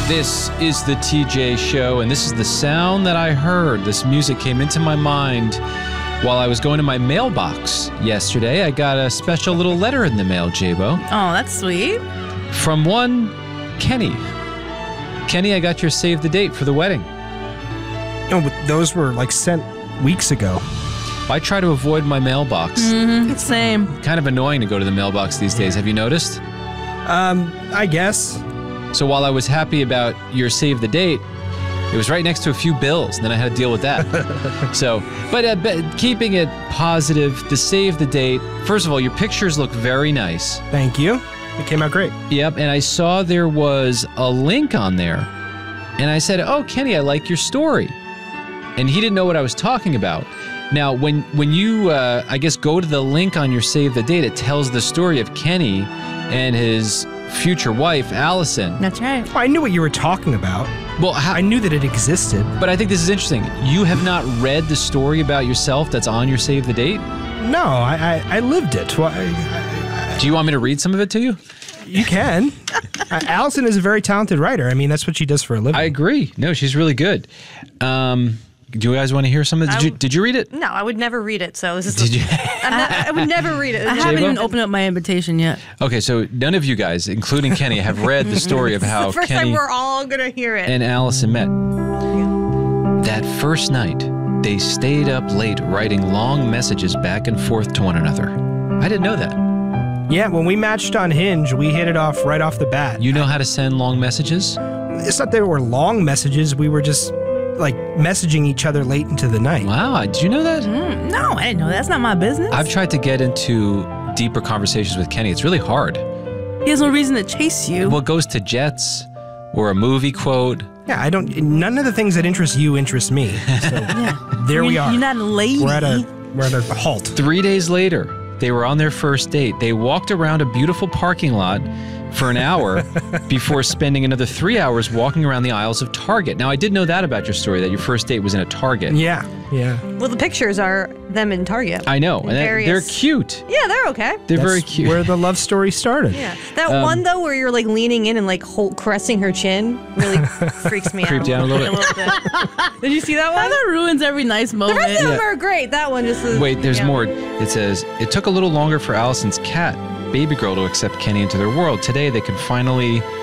This is the TJ Show, and this is the sound that I heard. This music came into my mind while I was going to my mailbox yesterday. I got a special little letter in the mail, J-Bo. Oh, that's sweet. From one Kenny. Kenny, I got your save the date for the wedding. No, but those were like sent weeks ago. I try to avoid my mailbox. Same. Kind of annoying to go to the mailbox these days. Have you noticed? I guess. So while I was happy about your save the date, it was right next to a few bills, and then I had to deal with that. But keeping it positive, the save the date, first of all, your pictures look very nice. Thank you. It came out great. Yep, and I saw there was a link on there, and I said, oh, Kenny, I like your story. And he didn't know what I was talking about. Now, when you, I guess, go to the link on your save the date, it tells the story of Kenny and his future wife, Allison. That's right. Well, I knew what you were talking about. Well, I knew that it existed. But I think this is interesting. You have not read the story about yourself that's on your save the date? No, I lived it. Well, Do you want me to read some of it to you? you can. Allison is a very talented writer. I mean, that's what she does for a living. I agree. No, she's really good. Do you guys want to hear some of it? Did you read it? No, I would never read it. So this is. Did you? I would never read it. I haven't even opened up my invitation yet. Okay, so none of you guys, including Kenny, have read the story of how the first Kenny time we're all gonna hear it. and Allison met. That first night, they stayed up late writing long messages back and forth to one another. I didn't know that. Yeah, when we matched on Hinge, we hit it off right off the bat. You know how to send long messages? It's not that they were long messages. We were just like messaging each other late into the night. Wow, did you know that? No, I didn't know. That's not my business. I've tried to get into deeper conversations with Kenny. It's really hard. He has no reason to chase you. Well, it goes to jets or a movie quote. Yeah, none of the things that interest you interest me. So there we are. You're not a lady. We're at a halt. 3 days later, they were on their first date. They walked around a beautiful parking lot for an hour before spending another 3 hours walking around the aisles of Target. Now, I did know that about your story, that your first date was in a Target. Yeah. Well, the pictures are them in Target. I know. And they're cute. Yeah, they're okay. They're That's very cute. where the love story started. Yeah, that one though where you're like leaning in and like caressing her chin really freaks me out. Creeped you out a little bit? bit. Did you see that one? That ruins every nice The moment. rest of them are great. That one just is. Wait, there's more. It says, it took a little longer for Allison's cat, baby girl, to accept Kenny into their world. Today, they could finally